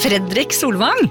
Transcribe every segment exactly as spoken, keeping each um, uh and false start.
Fredrik Solvang.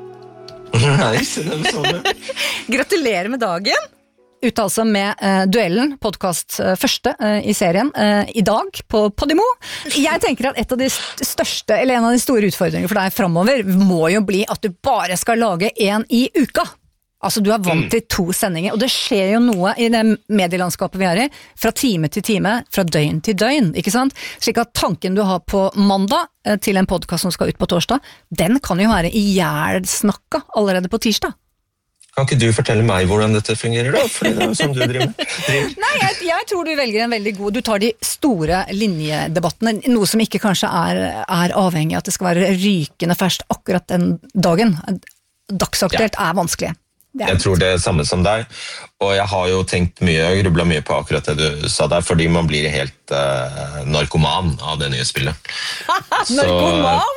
Nei, se dem sånn. Gratulerer med dagen. Ut altså med uh, Duellen, podcast uh, første uh, i serien, uh, i dag på Podimo. Jeg tenker at et av de st- største, eller en av de store utfordringene for deg fremover, må jo bli at du bare skal lage en i uka. Altså du er vant til to sendinger, og det skjer jo noe i det medielandskapet vi er i, fra time til time, fra døgn til døgn, ikke sant? Slik at tanken du har på mandag uh, til en podcast som skal ut på torsdag, den kan jo være ihjelsnakka allerede på tirsdag. Kan ikke du fortelle meg hvordan dette fungerer da? For det er jo sånn du driver med. Nei, jeg, jeg tror du velger en veldig god, du tar de store linjedebattene, noe som ikke kanskje er, er avhengig av at det skal være rykende ferskt akkurat den dagen. Dagsaktuelt ja. Er vanskelig. Det er jeg tror det er samme som deg, og jeg har jo tenkt mye, jeg grublet mye på akkurat det du sa der, fordi man blir helt uh, narkoman av det nye spillet. Narkoman?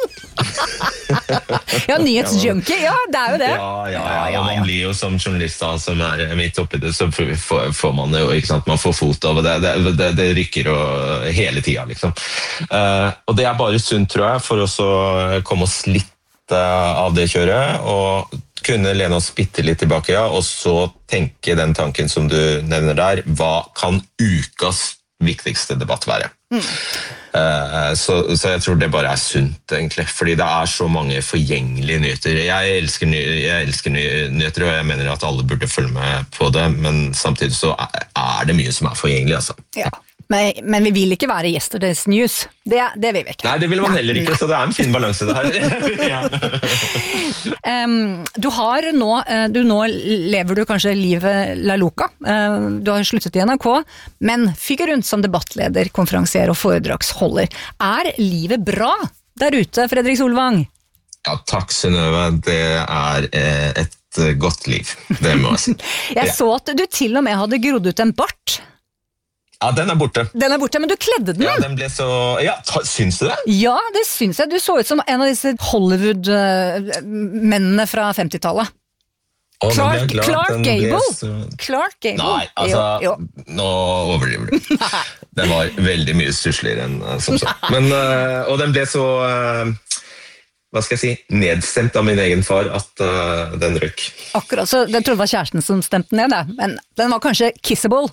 Ja, nyhetsjunkie, ja, det er jo det. Ja, ja, ja, og man blir jo som journalist da, som er midt oppi det, så får, får man jo, ikke sant, man får fot over det, det, det, det rykker jo hele tiden, liksom. Uh, og det er bare sunt, tror jeg, for oss å komme oss litt uh, av det kjøret, og kunne lene oss bitte litt tilbake, ja, og så tenke den tanken som du nevner der, hva kan ukas viktigste debatt være? Mm. Uh, så, så jeg tror det bare er sunt, egentlig, fordi det er så mange forgjengelige nyheter. Jeg elsker, ny, jeg elsker ny, nyheter, og jeg mener at alle burde følge med på det, men samtidig så er det mye som er forgjengelig, altså. Ja. Men, men vi vil ikke være yesterday's news. Det, det vil vi ikke. Nei, det vil man heller ikke, så det er en fin balanse det her. um, du har nå, du nå lever du kanskje livet la loca. Uh, du har sluttet i N R K, men fyker rundt som debattleder, konferansier og foredragsholder. Er livet bra der ute, Fredrik Solvang? Ja, takk Synnøve. Det er eh, et godt liv, det må jeg si. Jeg så at du til og med hadde grodd ut en bart. Ja, den er borte. Den er borte, men du kledde den. Ja, den ble så... Ja, ta... syns du det? Ja, det syns jeg. Du så ut som en av disse Hollywood-mennene fra femtitallet. Å, Clark, Clark Gable. Så... Clark Gable. Nei, altså, jo, jo. Nå overdriver du. Den var veldig mye stussligere enn som så. Men, uh, og den ble så... Uh, hva skal jeg si, nedstemt av min egen far at uh, den røk. Akkurat, så jeg tror det var kjæresten som stemte ned det, men den var kanskje kissable.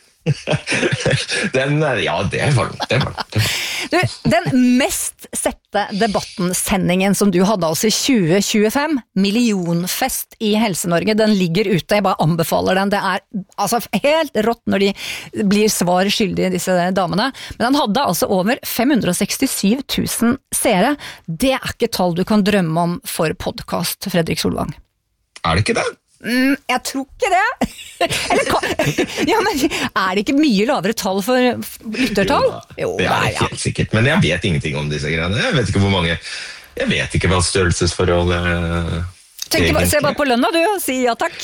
den, ja, det var det var det. Du, den mest sette debattensendingen som du hadde altså i tjue tjuefem, millionfest i Helse-Norge, den ligger ute, jeg bare anbefaler den, det er altså helt rått når de blir svar skyldige disse damene, men den hadde altså over fem hundre og sekstisju tusen seere. Det er ikke tall du kan drømme om for podcast, Fredrik Solvang. Er det ikke det? Mm, jeg tror ikke det. Eller, ja, men er det ikke mye lavere tall for lyttertall? Jo, det er helt sikkert, men jeg vet ingenting om disse greiene. Jeg vet ikke hvor mange, jeg vet ikke hva størrelsesforhold er. Tenk, se bare på lønna du, og si ja takk.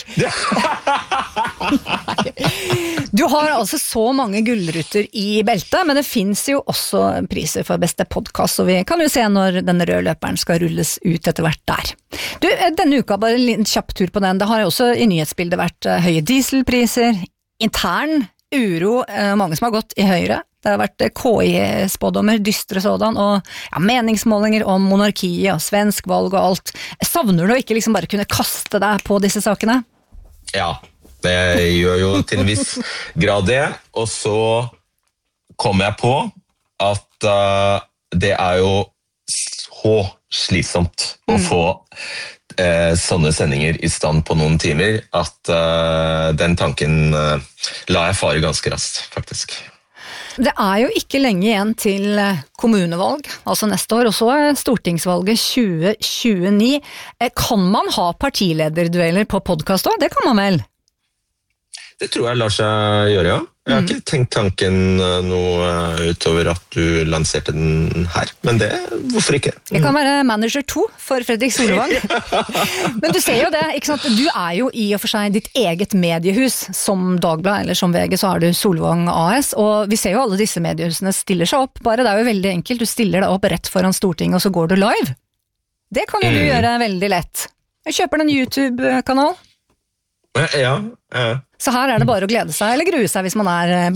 Du har altså så mange gullruter i beltet, men det finnes jo også priser for beste podcast, og vi kan jo se når den røde løperen skal rulles ut etter hvert der. Du, denne uka, bare en kjapp tur på den, det har jo også i nyhetsbildet vært høye dieselpriser, intern uro, mange som har gått i høyre. Det har vært K I-spådommer, dystre sådan, og ja, meningsmålinger om monarkiet og svensk valg og alt. Savner du ikke liksom bare kunne kaste deg på disse sakene? Ja, det gjør jo til en viss grad det, og så kom jeg på at uh, det er jo så slitsomt å få uh, sånne sendinger i stand på noen timer, at uh, den tanken uh, la jeg fare ganske raskt, faktisk. Det er jo ikke lenge igjen til kommunevalg, altså neste år, og så er stortingsvalget tjue tjueni. Kan man ha partilederdueller på podcast også? Det kan man vel? Det tror jeg lar seg gjøre, ja. Jeg har ikke tenkt tanken noe utover at du lanserte den her, men det, hvorfor ikke? Det kan være manager to for Fredrik Solvang. Men du ser jo det, ikke sant? Du er jo i og for seg ditt eget mediehus, som Dagblad eller som V G, så har du Solvang A S, og vi ser jo alle disse mediehusene stiller seg opp, bare det er jo veldig enkelt, du stiller deg opp rett foran Stortinget, og så går du live. Det kan jo du mm. gjøre veldig lett. Jeg kjøper en YouTube-kanal. Ja, ja. Så her er det bare å glede seg, eller grue seg hvis man er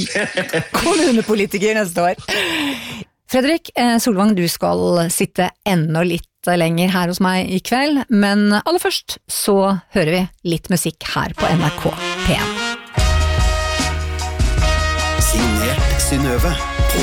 kommunepolitiker neste år. Fredrik Solvang, du skal sitte enda litt litt lenger her hos meg i kveld, men aller først så hører vi litt musikk her på N R K P en. Signert Synnøve.